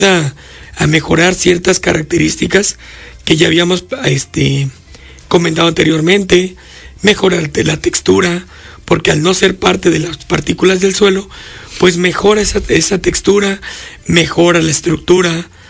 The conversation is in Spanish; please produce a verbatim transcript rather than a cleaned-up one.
a, a mejorar ciertas características que ya habíamos este, comentado anteriormente, mejorar la textura, porque al no ser parte de las partículas del suelo, pues mejora esa, esa textura, mejora la estructura,